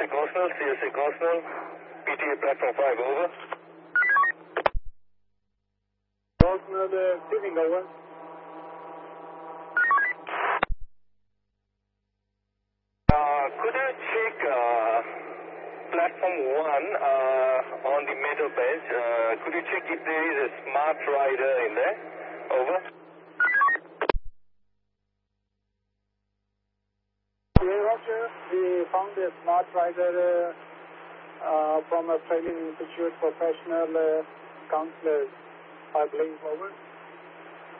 CSA Cosnell, PTA platform 5, over. Cosnell, receiving, over. Could I check platform 1 on the metal bench? Could you check if there is a smart rider in there? Over. Yeah, Roger. We found a smart rider from a training institute professional counselor, I believe, over.